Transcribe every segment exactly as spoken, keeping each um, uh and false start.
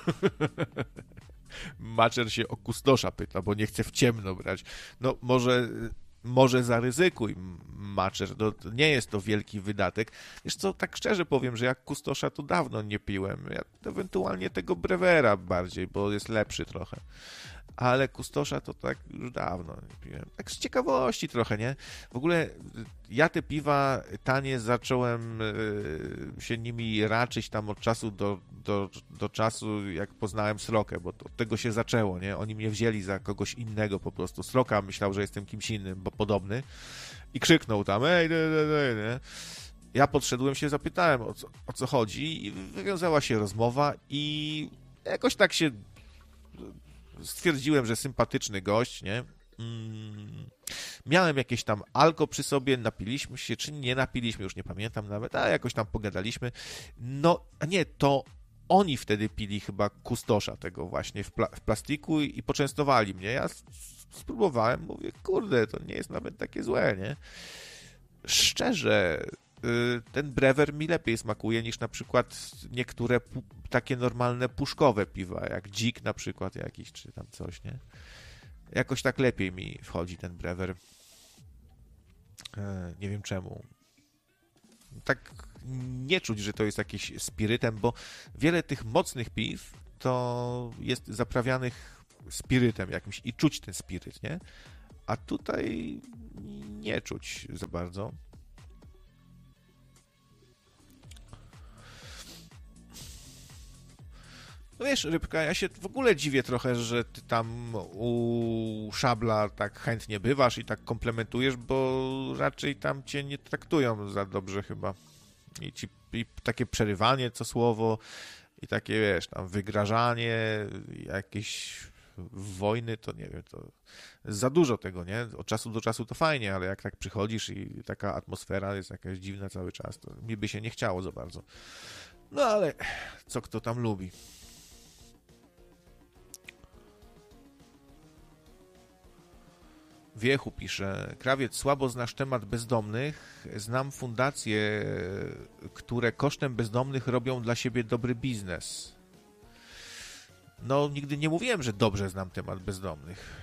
Maczer się o kustosza pyta, bo nie chce w ciemno brać. No może, może zaryzykuj, Maczer, no, nie jest to wielki wydatek. Wiesz co, tak szczerze powiem, że jak kustosza to dawno nie piłem. Ja ewentualnie tego brewera bardziej, bo jest lepszy trochę. Ale kustosza to tak już dawno nie piłem. Tak z ciekawości trochę, nie? W ogóle ja te piwa tanie zacząłem się nimi raczyć tam od czasu do, do, do czasu, jak poznałem Srokę, bo od tego się zaczęło, nie? Oni mnie wzięli za kogoś innego po prostu. Sroka myślał, że jestem kimś innym, bo podobny i krzyknął tam, ej, ej, ej, nie? Ja podszedłem się, zapytałem o co, o co chodzi i wywiązała się rozmowa i jakoś tak się stwierdziłem, że sympatyczny gość, nie? Mm. Miałem jakieś tam alko przy sobie, napiliśmy się, czy nie napiliśmy, już nie pamiętam nawet, a jakoś tam pogadaliśmy. No, a nie, to oni wtedy pili chyba kustosza tego właśnie w, pla- w plastiku i, i poczęstowali mnie. Ja s- spróbowałem, mówię, kurde, to nie jest nawet takie złe, nie? Szczerze, y, ten brewer mi lepiej smakuje niż na przykład niektóre pu- takie normalne puszkowe piwa, jak dzik na przykład jakiś, czy tam coś, nie? Jakoś tak lepiej mi wchodzi ten brewer. E, nie wiem czemu. Tak nie czuć, że to jest jakiś spirytem, bo wiele tych mocnych piw to jest zaprawianych spirytem jakimś i czuć ten spiryt, nie? A tutaj nie czuć za bardzo. No wiesz, Rybka, ja się w ogóle dziwię trochę, że ty tam u Szabla tak chętnie bywasz i tak komplementujesz, bo raczej tam cię nie traktują za dobrze chyba. I, ci, i takie przerywanie co słowo i takie, wiesz, tam wygrażanie, jakieś wojny, to nie wiem, to za dużo tego, nie? Od czasu do czasu to fajnie, ale jak tak przychodzisz i taka atmosfera jest jakaś dziwna cały czas, to mi by się nie chciało za bardzo. No ale co kto tam lubi. Wiechu pisze, Krawiec, słabo znasz temat bezdomnych. Znam fundacje, które kosztem bezdomnych robią dla siebie dobry biznes. No, nigdy nie mówiłem, że dobrze znam temat bezdomnych.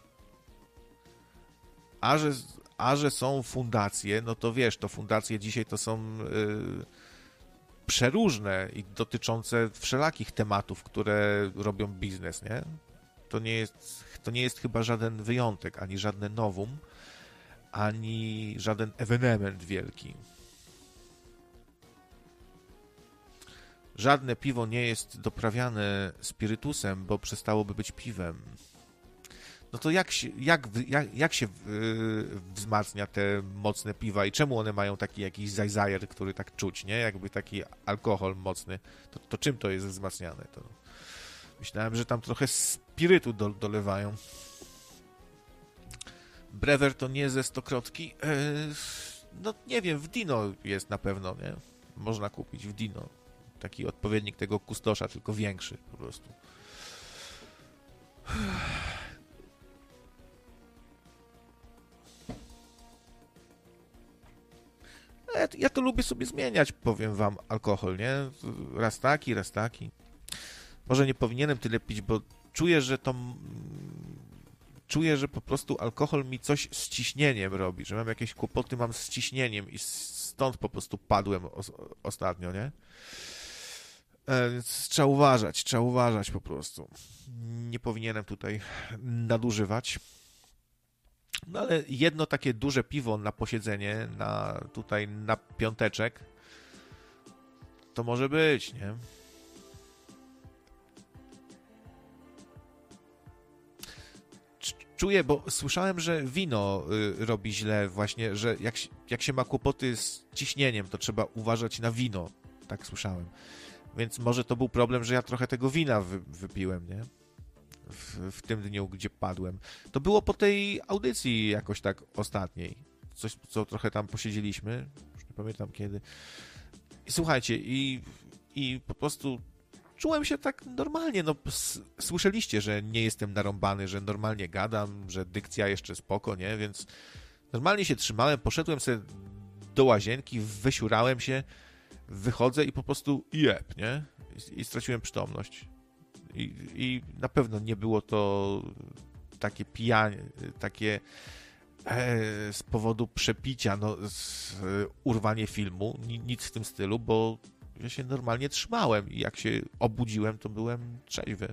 A że, a że są fundacje, no to wiesz, to fundacje dzisiaj to są yy, przeróżne i dotyczące wszelakich tematów, które robią biznes, nie? To nie jest, to nie jest chyba żaden wyjątek, ani żadne nowum, ani żaden ewenement wielki. Żadne piwo nie jest doprawiane spirytusem, bo przestałoby być piwem. No to jak się, jak, jak, jak się wzmacnia te mocne piwa i czemu one mają taki jakiś zajzajer, który tak czuć, nie? Jakby taki alkohol mocny. To, to czym to jest wzmacniane? To... Myślałem, że tam trochę spirytu do, dolewają. Brewer to nie ze stokrotki? Eee, no nie wiem, w Dino jest na pewno, nie? Można kupić w Dino. Taki odpowiednik tego kustosza, tylko większy po prostu. Ja, ja to lubię sobie zmieniać, powiem wam, alkohol, nie? Raz taki, raz taki. Może nie powinienem tyle pić, bo czuję, że to... Czuję, że po prostu alkohol mi coś z ciśnieniem robi, że mam jakieś kłopoty mam z ciśnieniem i stąd po prostu padłem os- ostatnio, nie? E, więc trzeba uważać, trzeba uważać po prostu. Nie powinienem tutaj nadużywać. No ale jedno takie duże piwo na posiedzenie, na tutaj na piąteczek, to może być, nie? Czuję, bo słyszałem, że wino y, robi źle właśnie, że jak, jak się ma kłopoty z ciśnieniem, to trzeba uważać na wino. Tak słyszałem. Więc może to był problem, że ja trochę tego wina wy, wypiłem, nie? W, w tym dniu, gdzie padłem. To było po tej audycji jakoś tak ostatniej. Coś, co trochę tam posiedzieliśmy. Już nie pamiętam kiedy. I słuchajcie, i, i po prostu czułem się tak normalnie, no s- słyszeliście, że nie jestem narąbany, że normalnie gadam, że dykcja jeszcze spoko, nie? Więc normalnie się trzymałem, poszedłem sobie do łazienki, wysiurałem się, wychodzę i po prostu jeb, nie? I, i straciłem przytomność. I, i na pewno nie było to takie pijanie, takie e, z powodu przepicia, no, z, e, urwanie filmu, nic w tym stylu, bo ja się normalnie trzymałem i jak się obudziłem, to byłem trzeźwy.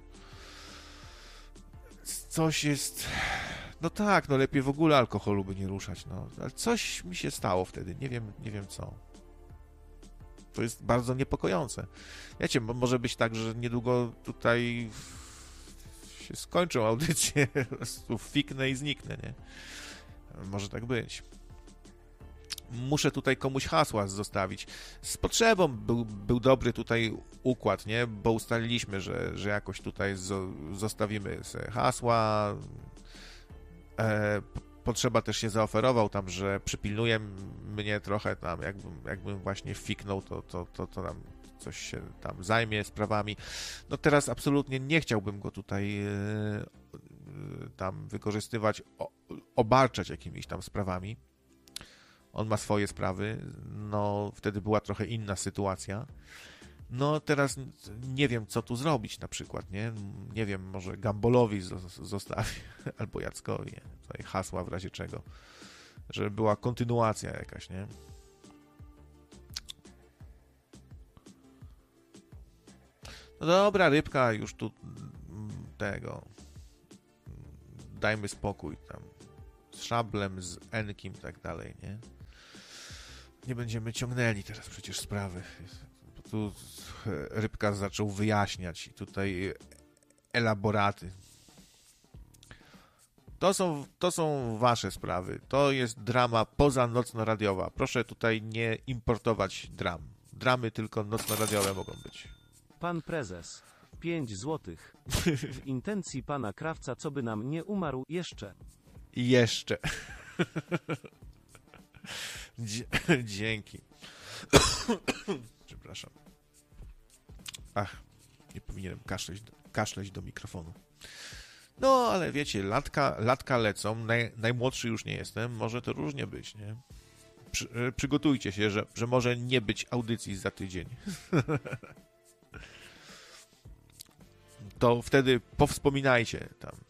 Coś jest... No tak, no lepiej w ogóle alkoholu by nie ruszać, no. Ale coś mi się stało wtedy, nie wiem, nie wiem co. To jest bardzo niepokojące. Wiecie, może być tak, że niedługo tutaj się skończą audycje, po prostu fiknę i zniknę, nie? Może tak być. Muszę tutaj komuś hasła zostawić. Z potrzebą był, był dobry tutaj układ, nie? Bo ustaliliśmy, że, że jakoś tutaj zo, zostawimy sobie hasła. E, Potrzeba też się zaoferował tam, że przypilnuje mnie trochę tam, jakbym, jakbym właśnie fiknął, to, to, to, to tam coś się tam zajmie sprawami. No teraz absolutnie nie chciałbym go tutaj e, tam wykorzystywać, o, obarczać jakimiś tam sprawami. On ma swoje sprawy, no wtedy była trochę inna sytuacja. No teraz nie wiem, co tu zrobić na przykład, nie? Nie wiem, może Gambolowi zostawię, albo Jackowi, nie? Tutaj hasła w razie czego, żeby była kontynuacja jakaś, nie? No dobra, Rybka, już tu tego, dajmy spokój tam, z Szablem, z Enkim i tak dalej, nie? Nie będziemy ciągnęli teraz przecież sprawy. Tu Rybka zaczął wyjaśniać i tutaj elaboraty. To są, to są wasze sprawy. To jest drama pozanocno-radiowa. Proszę tutaj nie importować dram. Dramy tylko nocno-radiowe mogą być. Pan prezes. Pięć złotych. W intencji pana Krawca, co by nam nie umarł jeszcze. I jeszcze. Dzięki. Przepraszam. Ach, nie powinienem kaszleć, kaszleć do mikrofonu. No, ale wiecie, latka, latka lecą, Naj, najmłodszy już nie jestem, może to różnie być, nie? Przy, przygotujcie się, że, że może nie być audycji za tydzień. To wtedy powspominajcie tam